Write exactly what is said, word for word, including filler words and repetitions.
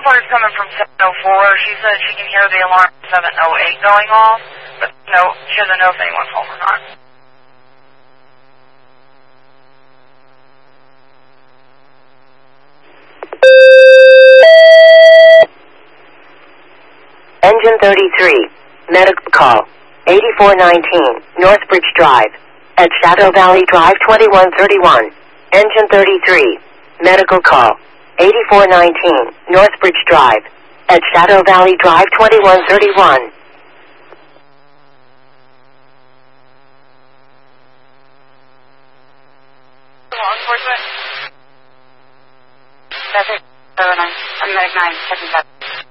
reporter's coming from seven oh four. She said she can hear the alarm seven oh eight going off, but no, she doesn't know if anyone's home or not. Engine thirty-three, medical call, eighty-four nineteen, Northbridge Drive, at Shadow Valley Drive twenty-one thirty-one. Engine thirty-three, medical call, eighty-four nineteen, Northbridge Drive, at Shadow Valley Drive twenty-one thirty-one. Law enforcement? That's it. Oh, nine. I'm Medic nine, checking that.